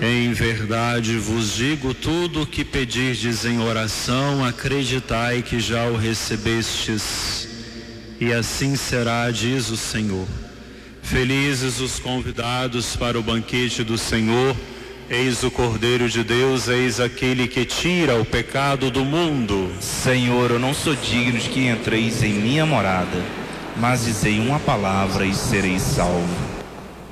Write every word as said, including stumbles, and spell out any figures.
Em verdade vos digo, tudo o que pedirdes em oração, acreditai que já o recebestes, e assim será, diz o Senhor. Felizes os convidados para o banquete do Senhor. Eis o Cordeiro de Deus, eis aquele que tira o pecado do mundo. Senhor, eu não sou digno de que entreis em minha morada, mas dizei uma palavra e serei salvo.